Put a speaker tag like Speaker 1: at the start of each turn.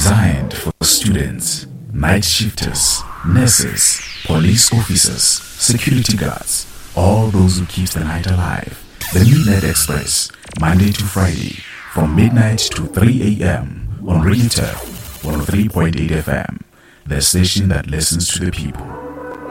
Speaker 1: Designed for students, night shifters, nurses, police officers, security guards, all those who keep the night alive. The Midnight Express, Monday to Friday, from midnight to 3 a.m. on Radio Turf 103.8 FM, the station that listens to the people.